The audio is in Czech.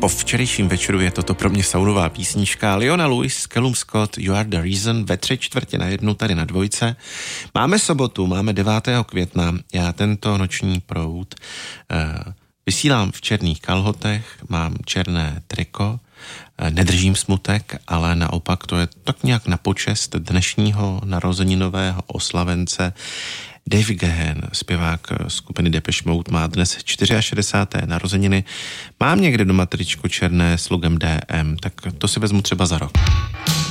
Po včerejším večeru je toto pro mě saunová písnička. Leona Lewis, Callum Scott, You Are The Reason ve 3/4 tady na dvojce. Máme sobotu, máme 9. května. Já tento noční proud vysílám v černých kalhotech, mám černé triko, nedržím smutek, ale naopak to je tak nějak na počest dnešního narozeninového oslavence. Dave Gahan, zpěvák skupiny Depeche Mode, má dnes 64. narozeniny. Mám někde doma tričko černé s logem DM, tak to si vezmu třeba za rok.